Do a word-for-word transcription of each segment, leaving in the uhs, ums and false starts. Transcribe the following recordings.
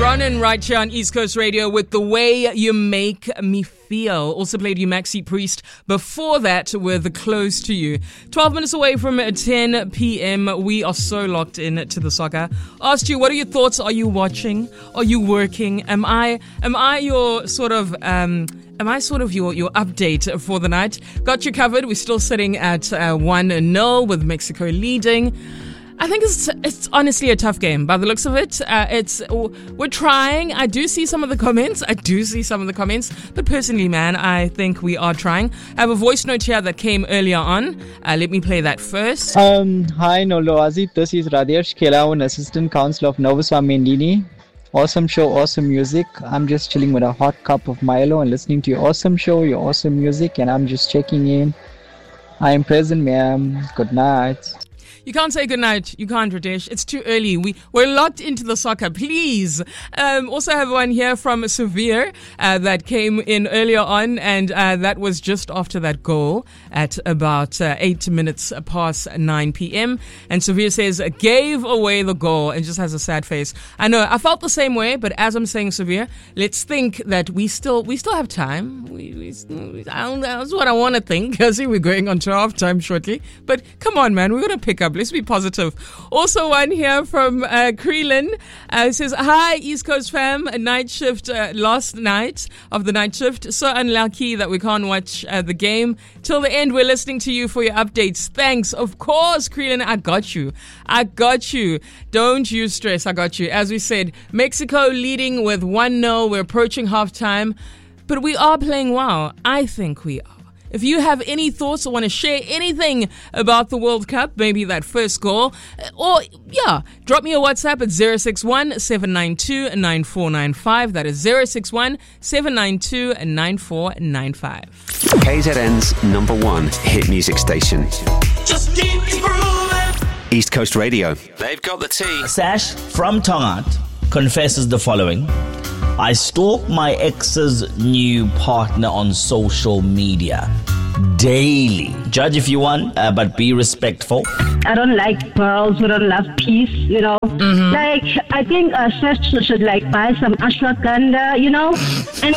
Ronan right here on East Coast Radio with The Way You Make Me Feel. Also played you Maxi Priest before that with Close to You. twelve minutes away from ten p.m. We are so locked in to the soccer. Asked you, what are your thoughts? Are you watching? Are you working? Am I am I your sort of um Am I sort of your, your update for the night? Got you covered. We're still sitting at uh, one nil with Mexico leading. I think it's it's honestly a tough game by the looks of it. Uh, it's we're trying. I do see some of the comments. I do see some of the comments. But personally, man, I think we are trying. I have a voice note here that came earlier on. Uh, let me play that first. Um, hi, Noloazi. This is Radesh Kelawan, Assistant Council of Novaswamy Ndini. Awesome show, awesome music. I'm just chilling with a hot cup of Milo and listening to your awesome show, your awesome music, and I'm just checking in. I am present, ma'am. Good night. You can't say goodnight. You can't, Radesh. It's too early. We, we're locked into the soccer. Please. Um, also have one here from Severe uh, that came in earlier on, and uh, that was just after that goal at about uh, eight minutes past nine p.m. And Severe says, gave away the goal, and just has a sad face. I know. I felt the same way, but as I'm saying, Severe, let's think that we still we still have time. We, we, I don't, that's what I want to think. I see we're going on to halftime shortly. But come on, man. We're going to pick up. Let's be positive. Also, one here from uh, Creelan uh, says, hi, East Coast fam. A night shift uh, last night of the night shift. So unlucky that we can't watch uh, the game. Till the end, we're listening to you for your updates. Thanks. Of course, Creelan, I got you. I got you. Don't you stress. I got you. As we said, Mexico leading with one nil. We're approaching halftime. But we are playing well. I think we are. If you have any thoughts or want to share anything about the World Cup, maybe that first goal, or yeah, drop me a WhatsApp at zero six one, seven nine two, nine four nine five. That is zero six one, seven nine two, nine four nine five. K Z N's number one hit music station. Just keep grooving. East Coast Radio. They've got the tea. Sash from Tongat confesses the following. I stalk my ex's new partner on social media daily. Judge if you want, uh, but be respectful. I don't like girls who don't love peace, you know. Mm-hmm. Like, I think uh, Sash should like buy some ashwagandha, you know, and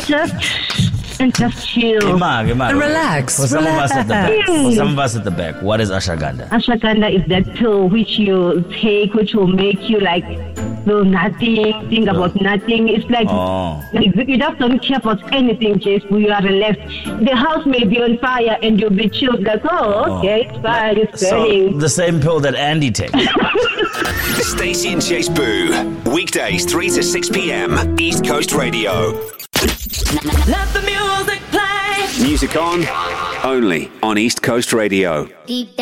just and just chill. Gima, Gima, and relax. For some relax. of us at the back, for some of us at the back, what is ashwagandha? Ashwagandha is that pill which you take, which will make you like do nothing, think about nothing. It's like, oh. like you just don't care about anything, just you are left. The house may be on fire and you'll be chilled like, oh, okay, it's fine, it's burning. So the same pill that Andy takes. Stacey and Chase Boo. Weekdays three to six p.m. East Coast Radio. Let the music play. Music on, only on East Coast Radio. Deep